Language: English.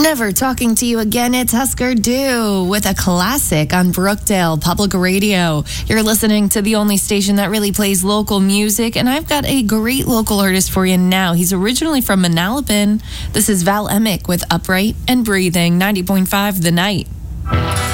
Never talking to you again. It's Husker Du with a classic on Brookdale Public Radio. You're listening to the only station that really plays local music, and I've got a great local artist for you now. He's originally from Manalapan. This is Val Emick with Upright and Breathing, 90.5 The Night.